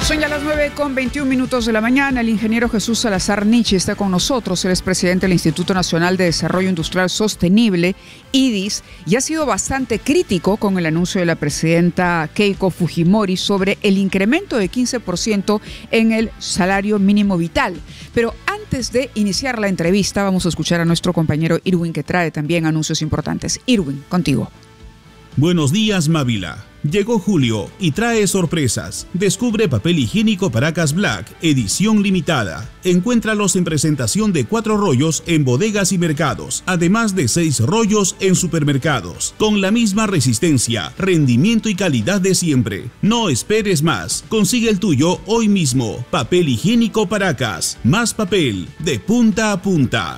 Son ya las 9:21 de la mañana. El ingeniero Jesús Salazar Nichi está con nosotros. Él es presidente del Instituto Nacional de Desarrollo Industrial Sostenible, IDIS, y ha sido bastante crítico con el anuncio de la presidenta Keiko Fujimori sobre el incremento de 15% en el salario mínimo vital. Pero antes de iniciar la entrevista, vamos a escuchar a nuestro compañero Irwin, que trae también anuncios importantes. Irwin, contigo. Buenos días, Mávila. Llegó julio y trae sorpresas. Descubre papel higiénico Paracas Black, edición limitada. Encuéntralos en presentación de 4 rollos en bodegas y mercados, además de 6 rollos en supermercados, con la misma resistencia, rendimiento y calidad de siempre. No esperes más. Consigue el tuyo hoy mismo. Papel higiénico Paracas. Más papel, de punta a punta.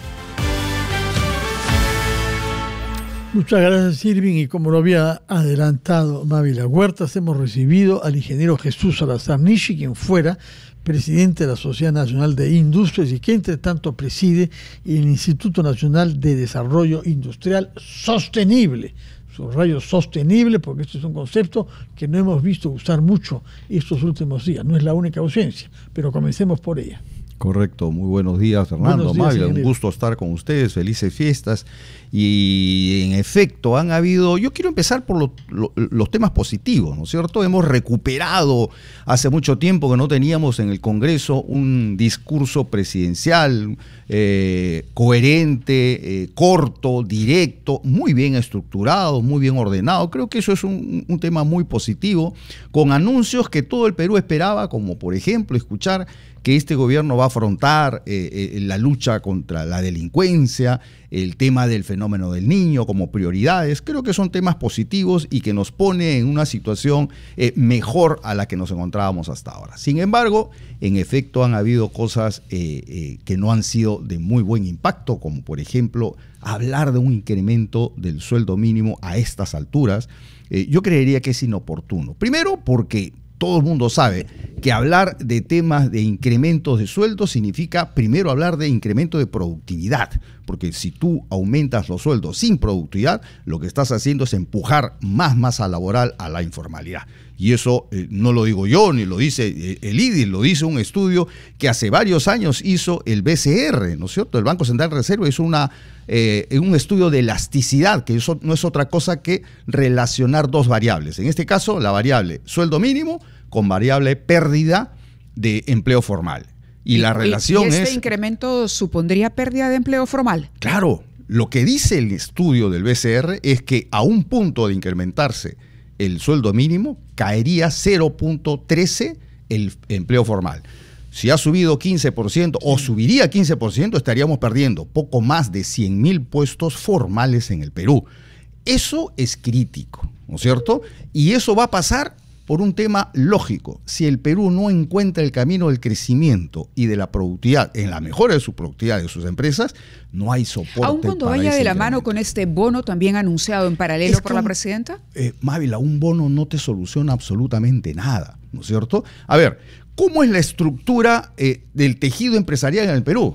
Muchas gracias, Irving, y como lo había adelantado Mávila Huertas, hemos recibido al ingeniero Jesús Salazar Nichi, quien fuera presidente de la Sociedad Nacional de Industrias y que entre tanto preside el Instituto Nacional de Desarrollo Industrial Sostenible. Subrayo sostenible, porque este es un concepto que no hemos visto usar mucho estos últimos días. No es la única ausencia, pero comencemos por ella. Correcto, muy buenos días, Fernando, Mávila, un gusto estar con ustedes, felices fiestas. Y en efecto han habido, yo quiero empezar por los temas positivos, ¿no es cierto? Hemos recuperado hace mucho tiempo que no teníamos en el Congreso un discurso presidencial coherente, corto, directo, muy bien estructurado, muy bien ordenado. Creo que eso es un tema muy positivo, con anuncios que todo el Perú esperaba, como por ejemplo escuchar que este gobierno va a afrontar la lucha contra la delincuencia, el tema del fenómeno del niño como prioridades. Creo que son temas positivos y que nos pone en una situación mejor a la que nos encontrábamos hasta ahora. Sin embargo, en efecto han habido cosas que no han sido de muy buen impacto, como por ejemplo hablar de un incremento del sueldo mínimo a estas alturas. Yo creería que es inoportuno. Primero porque todo el mundo sabe que hablar de temas de incrementos de sueldo significa primero hablar de incremento de productividad, porque si tú aumentas los sueldos sin productividad, lo que estás haciendo es empujar más masa laboral a la informalidad. Y eso no lo digo yo, ni lo dice el IDIS, lo dice un estudio que hace varios años hizo el BCR, ¿no es cierto? El Banco Central de Reserva hizo un estudio de elasticidad, que eso no es otra cosa que relacionar dos variables. En este caso, la variable sueldo mínimo con variable pérdida de empleo formal. Y la relación ¿Y es... este incremento supondría pérdida de empleo formal? Claro, lo que dice el estudio del BCR es que a un punto de incrementarse el sueldo mínimo, caería 0.13 el empleo formal. Si ha subido 15% o subiría 15%, estaríamos perdiendo poco más de 100.000 puestos formales en el Perú. Eso es crítico, ¿no es cierto? Y eso va a pasar por un tema lógico. Si el Perú no encuentra el camino del crecimiento y de la productividad, en la mejora de su productividad de sus empresas, no hay soporte. Aun cuando vaya de la mano con este bono también anunciado en paralelo por la presidenta. Mávila, un bono no te soluciona absolutamente nada, ¿no es cierto? A ver, ¿cómo es la estructura del tejido empresarial en el Perú?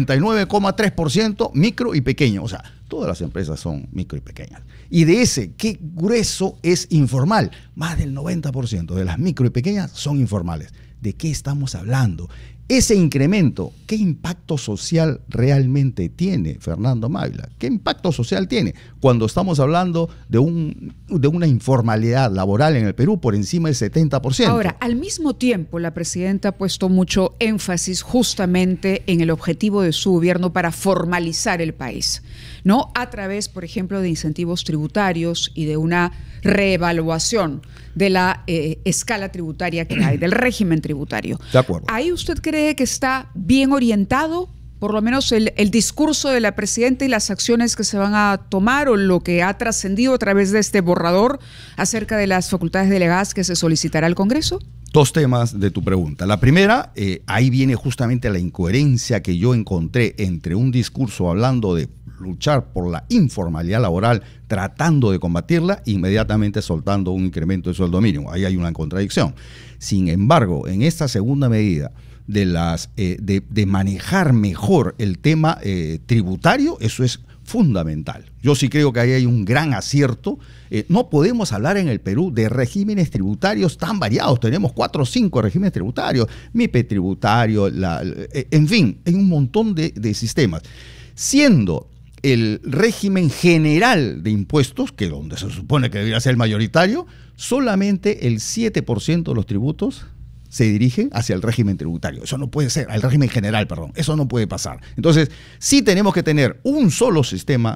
99,3% micro y pequeño, o sea, todas las empresas son micro y pequeñas. Y de ese, ¿qué grueso es informal? Más del 90% de las micro y pequeñas son informales. ¿De qué estamos hablando? Ese incremento, ¿qué impacto social realmente tiene, Fernando Mávila? ¿Qué impacto social tiene cuando estamos hablando de una informalidad laboral en el Perú por encima del 70%? Ahora, al mismo tiempo, la presidenta ha puesto mucho énfasis justamente en el objetivo de su gobierno para formalizar el país, ¿no? A través, por ejemplo, de incentivos tributarios y de una reevaluación de la escala tributaria que hay, del régimen tributario. De acuerdo. ¿Ahí usted cree que está bien orientado, por lo menos el discurso de la presidenta y las acciones que se van a tomar o lo que ha trascendido a través de este borrador acerca de las facultades delegadas que se solicitará al Congreso? Dos temas de tu pregunta. La primera, ahí viene justamente la incoherencia que yo encontré entre un discurso hablando de luchar por la informalidad laboral, tratando de combatirla, inmediatamente soltando un incremento de sueldo mínimo. Ahí hay una contradicción. Sin embargo, en esta segunda medida de manejar mejor el tema tributario, eso es fundamental. Yo sí creo que ahí hay un gran acierto. No podemos hablar en el Perú de regímenes tributarios tan variados. Tenemos 4 o 5 regímenes tributarios, MIPE tributario, en fin, hay un montón de sistemas. Siendo el régimen general de impuestos, que donde se supone que debería ser el mayoritario, solamente el 7% de los tributos se dirigen hacia el régimen tributario. Eso no puede ser, al régimen general, perdón. Eso no puede pasar. Entonces, sí tenemos que tener un solo sistema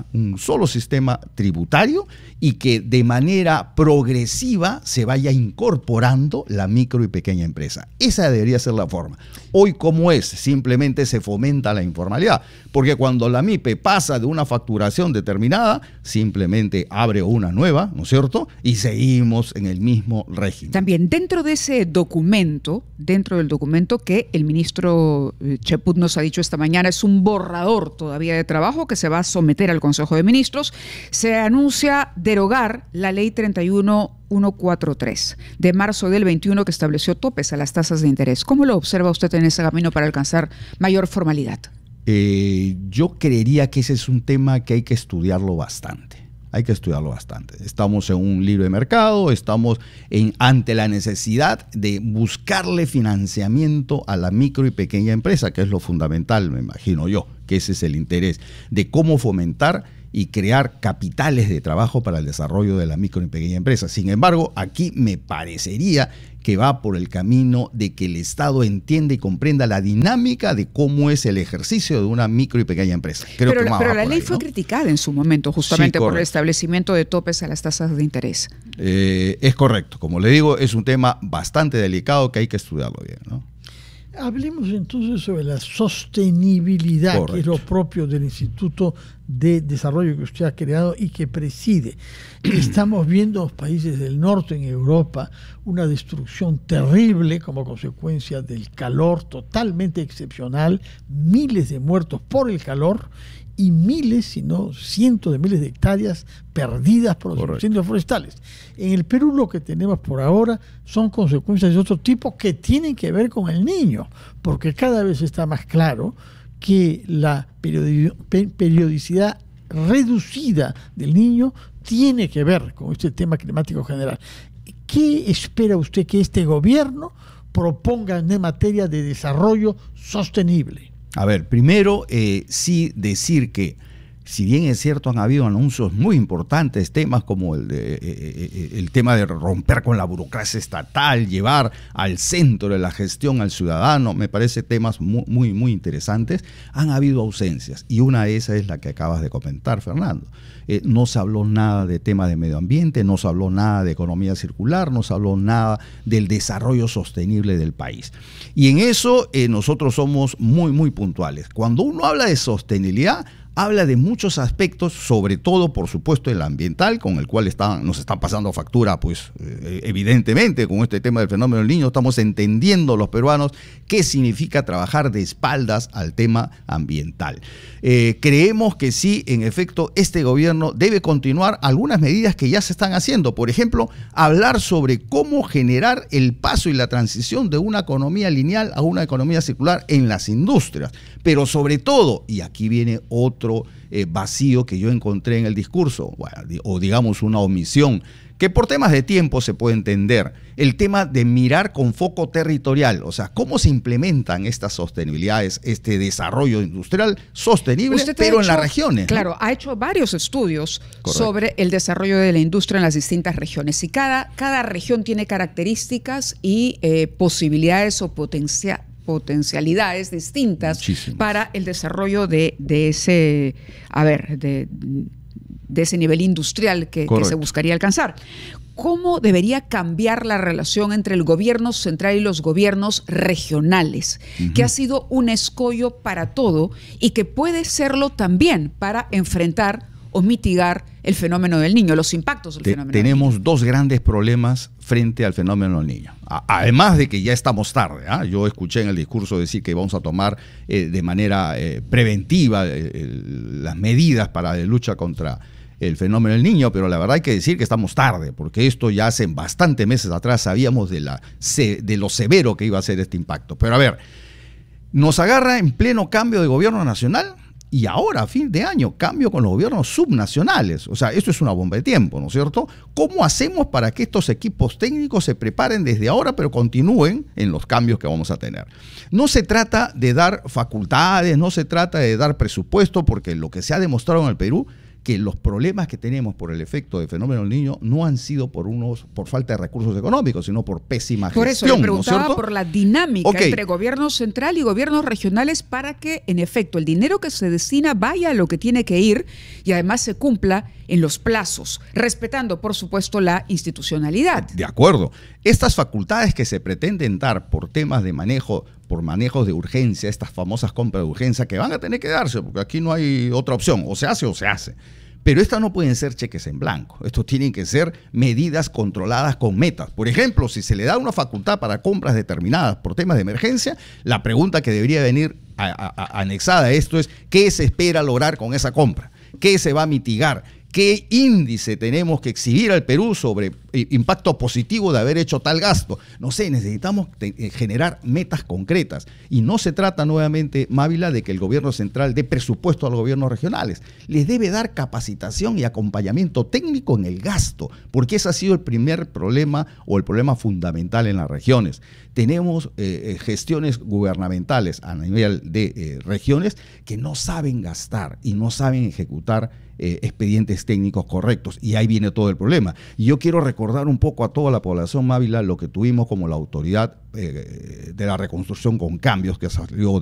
tributario y que de manera progresiva se vaya incorporando la micro y pequeña empresa. Esa debería ser la forma. Hoy, ¿cómo es? Simplemente se fomenta la informalidad. Porque cuando la MIPE pasa de una facturación determinada, simplemente abre una nueva, ¿no es cierto? Y seguimos en el mismo régimen. También dentro de ese documento, dentro del documento que el ministro Cheput nos ha dicho esta mañana, es un borrador todavía de trabajo que se va a someter al Consejo de Ministros, se anuncia derogar la ley 31143 de marzo del 21 que estableció topes a las tasas de interés. ¿Cómo lo observa usted en ese camino para alcanzar mayor formalidad? Yo creería que ese es un tema que hay que estudiarlo bastante. Hay que estudiarlo bastante. Estamos en un libre mercado, estamos ante la necesidad de buscarle financiamiento a la micro y pequeña empresa, que es lo fundamental, me imagino yo, que ese es el interés, de cómo fomentar y crear capitales de trabajo para el desarrollo de la micro y pequeña empresa. Sin embargo, aquí me parecería que va por el camino de que el Estado entienda y comprenda la dinámica de cómo es el ejercicio de una micro y pequeña empresa. Pero la ley fue criticada en su momento justamente por el establecimiento de topes a las tasas de interés. Es correcto. Como le digo, es un tema bastante delicado que hay que estudiarlo bien, ¿no? Hablemos entonces sobre la sostenibilidad, correcto, que es lo propio del Instituto de Desarrollo que usted ha creado y que preside. Estamos viendo en los países del norte, en Europa, una destrucción terrible como consecuencia del calor totalmente excepcional, miles de muertos por el calor y miles, si no cientos de miles de hectáreas perdidas por los incendios forestales. En el Perú lo que tenemos por ahora son consecuencias de otro tipo que tienen que ver con el niño, porque cada vez está más claro que la periodicidad reducida del niño tiene que ver con este tema climático general. ¿Qué espera usted que este gobierno proponga en materia de desarrollo sostenible? A ver, primero sí decir que, si bien es cierto, han habido anuncios muy importantes, temas como el tema de romper con la burocracia estatal, llevar al centro de la gestión al ciudadano, me parece temas muy, muy interesantes, han habido ausencias y una de esas es la que acabas de comentar, Fernando. No se habló nada de tema de medio ambiente, no se habló nada de economía circular, no se habló nada del desarrollo sostenible del país. Y en eso nosotros somos muy, muy puntuales. Cuando uno habla de sostenibilidad, habla de muchos aspectos, sobre todo, por supuesto, el ambiental, con el cual nos están pasando factura, pues evidentemente, con este tema del fenómeno del niño, estamos entendiendo los peruanos qué significa trabajar de espaldas al tema ambiental. Creemos que sí, en efecto, este gobierno debe continuar algunas medidas que ya se están haciendo. Por ejemplo, hablar sobre cómo generar el paso y la transición de una economía lineal a una economía circular en las industrias. Pero sobre todo, y aquí viene otro vacío que yo encontré en el discurso, o digamos una omisión, que por temas de tiempo se puede entender, el tema de mirar con foco territorial, o sea, cómo se implementan estas sostenibilidades, este desarrollo industrial sostenible, pero en las regiones. Claro, ¿no? Ha hecho varios estudios sobre el desarrollo de la industria en las distintas regiones y cada región tiene características y posibilidades o potencialidades distintas para el desarrollo de ese nivel industrial que se buscaría alcanzar. ¿Cómo debería cambiar la relación entre el gobierno central y los gobiernos regionales, que ha sido un escollo para todo y que puede serlo también para enfrentar o mitigar el fenómeno del niño, los impactos del fenómeno del niño? Tenemos dos grandes problemas frente al fenómeno del niño. Además de que ya estamos tarde. Yo escuché en el discurso decir que vamos a tomar de manera preventiva las medidas para la lucha contra el fenómeno del niño, pero la verdad hay que decir que estamos tarde, porque esto ya hace bastantes meses atrás sabíamos de lo severo que iba a ser este impacto. Pero a ver, nos agarra en pleno cambio de gobierno nacional y ahora a fin de año cambio con los gobiernos subnacionales. O sea, esto es una bomba de tiempo, ¿no es cierto? ¿Cómo hacemos para que estos equipos técnicos se preparen desde ahora, pero continúen en los cambios que vamos a tener? No se trata de dar facultades, no se trata de dar presupuesto, porque lo que se ha demostrado en el Perú, que los problemas que tenemos por el efecto del fenómeno del Niño no han sido por falta de recursos económicos, sino por pésima gestión. Por eso le preguntaba, ¿no por la dinámica entre gobierno central y gobiernos regionales para que, en efecto, el dinero que se destina vaya a lo que tiene que ir y además se cumpla en los plazos, respetando, por supuesto, la institucionalidad. De acuerdo. Estas facultades que se pretenden dar por temas de manejo, por manejos de urgencia, estas famosas compras de urgencia, que van a tener que darse, porque aquí no hay otra opción, o se hace o se hace. Pero estas no pueden ser cheques en blanco. Estos tienen que ser medidas controladas con metas. Por ejemplo, si se le da una facultad para compras determinadas por temas de emergencia, la pregunta que debería venir anexada a esto es: ¿qué se espera lograr con esa compra? ¿Qué se va a mitigar? ¿Qué índice tenemos que exhibir al Perú sobre impacto positivo de haber hecho tal gasto? No sé, necesitamos generar metas concretas. Y no se trata nuevamente, Mávila, de que el gobierno central dé presupuesto a los gobiernos regionales. Les debe dar capacitación y acompañamiento técnico en el gasto, porque ese ha sido el primer problema o el problema fundamental en las regiones. Tenemos gestiones gubernamentales a nivel de regiones que no saben gastar y no saben ejecutar expedientes técnicos correctos, y ahí viene todo el problema. Y yo quiero recordar un poco a toda la población, Mávila, lo que tuvimos como la autoridad de la reconstrucción con cambios que salió